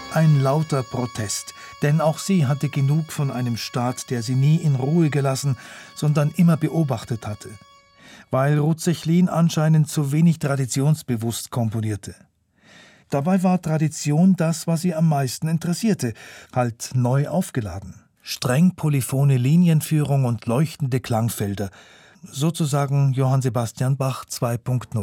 Ein lauter Protest, denn auch sie hatte genug von einem Staat, der sie nie in Ruhe gelassen, sondern immer beobachtet hatte. Weil Ruth Sechlin anscheinend zu wenig traditionsbewusst komponierte. Dabei war Tradition das, was sie am meisten interessierte, halt neu aufgeladen. Streng polyphone Linienführung und leuchtende Klangfelder, sozusagen Johann Sebastian Bach 2.0.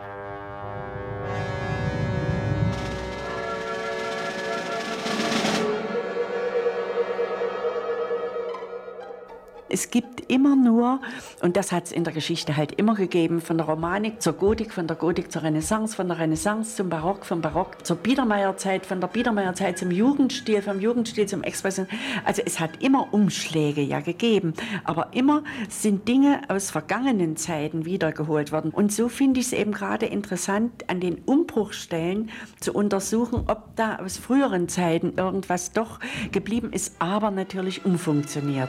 Es gibt immer nur, und das hat es in der Geschichte halt immer gegeben, von der Romanik zur Gotik, von der Gotik zur Renaissance, von der Renaissance zum Barock, vom Barock zur Biedermeierzeit, von der Biedermeierzeit zum Jugendstil, vom Jugendstil zum Expression. Also es hat immer Umschläge ja gegeben, aber immer sind Dinge aus vergangenen Zeiten wiedergeholt worden. Und so finde ich es eben gerade interessant, an den Umbruchstellen zu untersuchen, ob da aus früheren Zeiten irgendwas doch geblieben ist, aber natürlich umfunktioniert.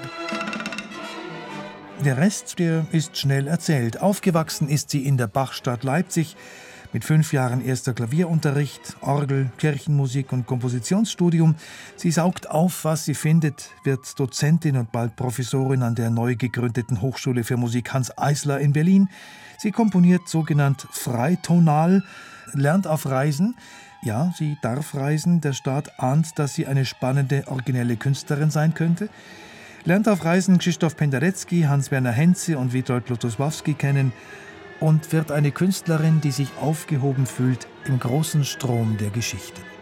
Der Rest, der ist schnell erzählt. Aufgewachsen ist sie in der Bachstadt Leipzig mit 5 Jahren erster Klavierunterricht, Orgel, Kirchenmusik und Kompositionsstudium. Sie saugt auf, was sie findet, wird Dozentin und bald Professorin an der neu gegründeten Hochschule für Musik Hans Eisler in Berlin. Sie komponiert sogenannt freitonal, lernt auf Reisen. Ja, sie darf reisen. Der Staat ahnt, dass sie eine spannende, originelle Künstlerin sein könnte. Lernt auf Reisen Krzysztof Penderecki, Hans-Werner Henze und Witold Lutosławski kennen und wird eine Künstlerin, die sich aufgehoben fühlt im großen Strom der Geschichte.